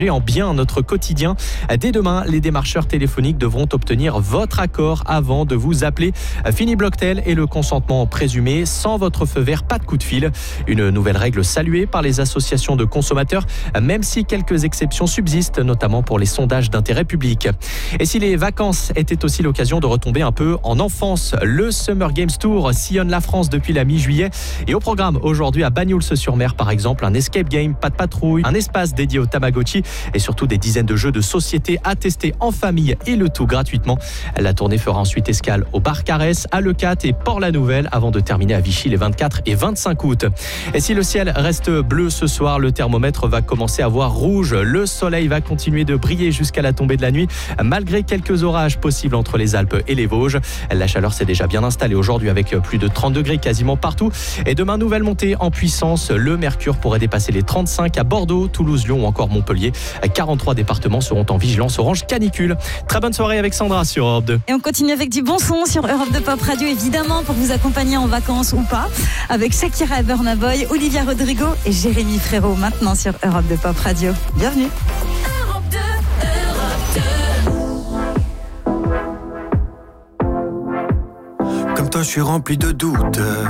en bien notre quotidien. Dès demain, les démarcheurs téléphoniques devront obtenir votre accord avant de vous appeler. Fini Blocktel et le consentement présumé. Sans votre feu vert, pas de coup de fil. Une nouvelle règle saluée par les associations de consommateurs, même si quelques exceptions subsistent, notamment pour les sondages d'intérêt public. Et si les vacances étaient aussi l'occasion de retomber un peu en enfance, le Summer Games Tour sillonne la France depuis la mi-juillet. Et au programme aujourd'hui à Bagnols-sur-Mer, par exemple, un escape game, pas de patrouille, un espace dédié au Tamagotchi et surtout des dizaines de jeux de société à tester en famille et le tout gratuitement. La tournée fera ensuite escale au Bar Caresse, à Leucate et Port-la-Nouvelle avant de terminer à Vichy les 24 et 25 août. Et si le ciel reste bleu ce soir, le thermomètre va commencer à voir rouge. Le soleil va continuer de briller jusqu'à la tombée de la nuit, malgré quelques orages possibles entre les Alpes et les Vosges. La chaleur s'est déjà bien installée aujourd'hui avec plus de 30 degrés quasiment partout. Et demain, nouvelle montée en puissance. Le mercure pourrait dépasser les 35 à Bordeaux, Toulouse, Lyon ou encore Montpellier. 43 départements seront en vigilance orange canicule. Très bonne soirée avec Sandra sur Europe 2. Et on continue avec du bon son sur Europe 2 Pop Radio, évidemment, pour vous accompagner en vacances ou pas, avec Shakira et Burna Boy, Olivia Rodrigo et Jérémy Frérot, maintenant sur Europe 2 Pop Radio. Bienvenue. Europe 2, Europe 2. Comme toi, je suis rempli de doutes.